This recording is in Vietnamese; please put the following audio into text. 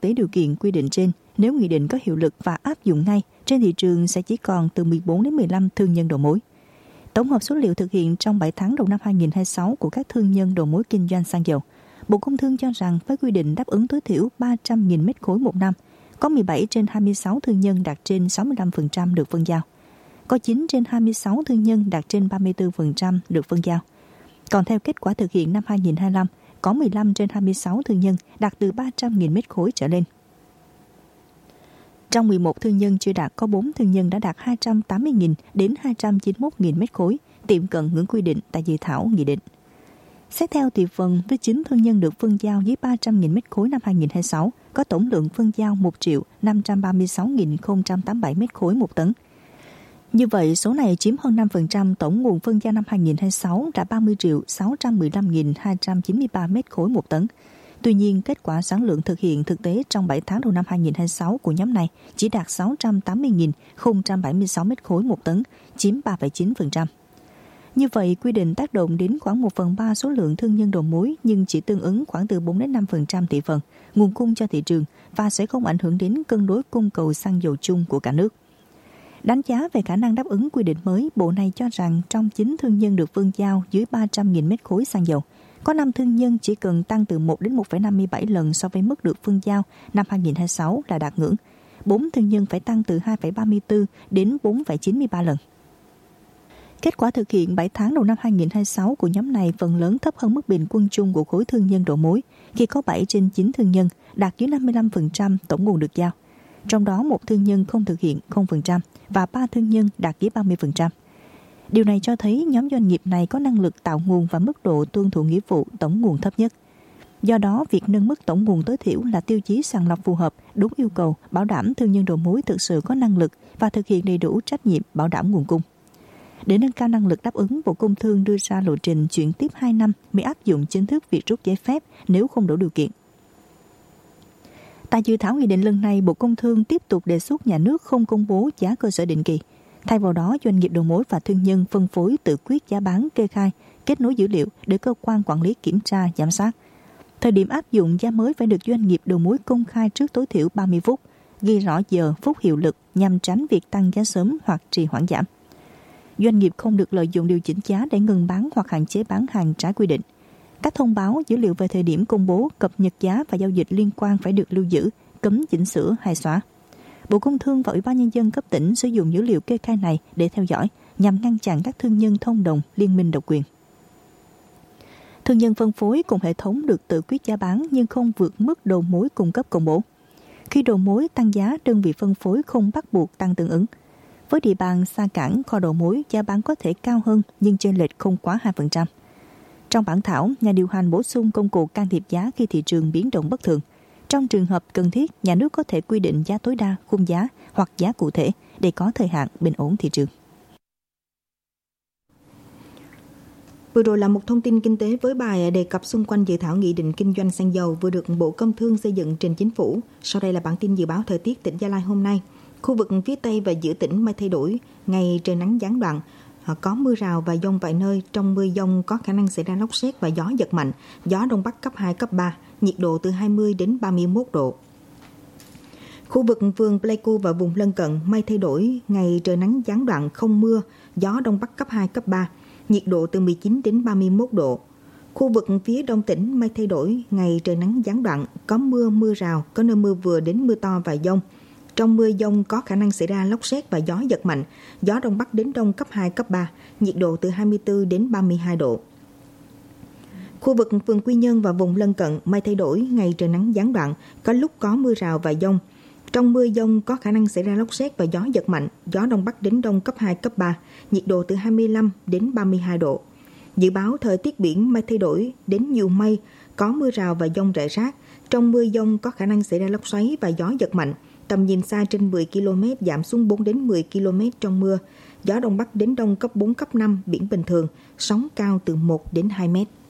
tế điều kiện quy định trên, nếu nghị định có hiệu lực và áp dụng ngay, trên thị trường sẽ chỉ còn từ 14 đến 15 thương nhân đầu mối. Tổng hợp số liệu thực hiện trong 7 tháng đầu năm 2026 của các thương nhân đầu mối kinh doanh xăng dầu, Bộ Công Thương cho rằng với quy định đáp ứng tối thiểu 300.000 mét khối một năm, có 17 trên 26 thương nhân đạt trên 65% được phân giao. Có 9 trên 26 thương nhân đạt trên 34% được phân giao. Còn theo kết quả thực hiện năm 2025, có 15 trên 26 thương nhân đạt từ 300.000 mét khối trở lên. Trong 11 thương nhân chưa đạt, có 4 thương nhân đã đạt 280.000 đến 291.000 mét khối, tiệm cận ngưỡng quy định tại dự thảo nghị định. Xét theo thị phần, với 9 thương nhân được phân giao dưới 300.000 mét khối năm 2026, có tổng lượng phân giao 1.536.087 mét khối một tấn. Như vậy, số này chiếm hơn 5% tổng nguồn phân giao năm 2026 là 30.615.293 mét khối một tấn. Tuy nhiên, kết quả sản lượng thực hiện thực tế trong 7 tháng đầu năm 2026 của nhóm này chỉ đạt 680.076 mét khối một tấn, chiếm 3,9%. Như vậy, quy định tác động đến khoảng 1/3 số lượng thương nhân đầu mối nhưng chỉ tương ứng khoảng từ 4 đến 5% thị phần, nguồn cung cho thị trường và sẽ không ảnh hưởng đến cân đối cung cầu xăng dầu chung của cả nước. Đánh giá về khả năng đáp ứng quy định mới, Bộ này cho rằng trong 9 thương nhân được phân giao dưới 300.000 mét khối xăng dầu, có 5 thương nhân chỉ cần tăng từ 1 đến 1,57 lần so với mức được phân giao năm 2026 là đạt ngưỡng. 4 thương nhân phải tăng từ 2,34 đến 4,93 lần. Kết quả thực hiện 7 tháng đầu năm 2026 của nhóm này phần lớn thấp hơn mức bình quân chung của khối thương nhân đầu mối, khi có 7 trên 9 thương nhân đạt dưới 55% tổng nguồn được giao. Trong đó một thương nhân không thực hiện 0% và 3 thương nhân đạt dưới 30%. Điều này cho thấy nhóm doanh nghiệp này có năng lực tạo nguồn và mức độ tuân thủ nghĩa vụ tổng nguồn thấp nhất. Do đó, việc nâng mức tổng nguồn tối thiểu là tiêu chí sàng lọc phù hợp, đúng yêu cầu, bảo đảm thương nhân đầu mối thực sự có năng lực và thực hiện đầy đủ trách nhiệm bảo đảm nguồn cung. Để nâng cao năng lực đáp ứng, Bộ Công Thương đưa ra lộ trình chuyển tiếp 2 năm mới áp dụng chính thức việc rút giấy phép nếu không đủ điều kiện. Tại dự thảo nghị định lần này, Bộ Công Thương tiếp tục đề xuất nhà nước không công bố giá cơ sở định kỳ. Thay vào đó, doanh nghiệp đầu mối và thương nhân phân phối tự quyết giá bán, kê khai, kết nối dữ liệu để cơ quan quản lý kiểm tra, giám sát. Thời điểm áp dụng giá mới phải được doanh nghiệp đầu mối công khai trước tối thiểu 30 phút, ghi rõ giờ, phút hiệu lực nhằm tránh việc tăng giá sớm hoặc trì hoãn giảm. Doanh nghiệp không được lợi dụng điều chỉnh giá để ngừng bán hoặc hạn chế bán hàng trái quy định. Các thông báo, dữ liệu về thời điểm công bố, cập nhật giá và giao dịch liên quan phải được lưu giữ, cấm chỉnh sửa hay xóa. Bộ Công Thương và Ủy ban Nhân dân cấp tỉnh sử dụng dữ liệu kê khai này để theo dõi, nhằm ngăn chặn các thương nhân thông đồng, liên minh độc quyền. Thương nhân phân phối cùng hệ thống được tự quyết giá bán nhưng không vượt mức đầu mối cung cấp công bố. Khi đầu mối tăng giá, đơn vị phân phối không bắt buộc tăng tương ứng. Với địa bàn xa cảng, kho đầu mối, giá bán có thể cao hơn nhưng chênh lệch không quá 2%. Trong bản thảo, nhà điều hành bổ sung công cụ can thiệp giá khi thị trường biến động bất thường. Trong trường hợp cần thiết, nhà nước có thể quy định giá tối đa, khung giá hoặc giá cụ thể để có thời hạn bình ổn thị trường. Vừa rồi là một thông tin kinh tế với bài đề cập xung quanh dự thảo nghị định kinh doanh xăng dầu vừa được Bộ Công Thương xây dựng trình Chính phủ. Sau đây là bản tin dự báo thời tiết tỉnh Gia Lai hôm nay. Khu vực phía Tây và giữa tỉnh mây thay đổi, ngày trời nắng gián đoạn, có mưa rào và dông vài nơi. Trong mưa dông có khả năng xảy ra lốc sét và gió giật mạnh, gió Đông Bắc cấp 2, cấp 3, nhiệt độ từ 20 đến 31 độ. Khu vực vườn Pleiku và vùng lân cận mây thay đổi, ngày trời nắng gián đoạn, không mưa, gió Đông Bắc cấp 2, cấp 3, nhiệt độ từ 19 đến 31 độ. Khu vực phía đông tỉnh mây thay đổi, ngày trời nắng gián đoạn, có mưa, mưa rào, có nơi mưa vừa đến mưa to và dông. Trong mưa dông có khả năng xảy ra lốc sét và gió giật mạnh, gió Đông Bắc đến Đông cấp 2, cấp 3, nhiệt độ từ 24 đến 32 độ. Khu vực phường Quy Nhơn và vùng lân cận mây thay đổi, ngày trời nắng gián đoạn, có lúc có mưa rào và dông. Trong mưa dông có khả năng xảy ra lốc sét và gió giật mạnh, gió Đông Bắc đến Đông cấp 2, cấp 3, nhiệt độ từ 25 đến 32 độ. Dự báo thời tiết biển mây thay đổi đến nhiều mây, có mưa rào và dông rải rác. Trong mưa dông có khả năng xảy ra lốc xoáy và gió giật mạnh. Tầm nhìn xa trên 10 km, giảm xuống 4 đến 10 km trong mưa. Gió Đông Bắc đến Đông cấp 4, cấp 5, biển bình thường, sóng cao từ 1 đến 2 mét.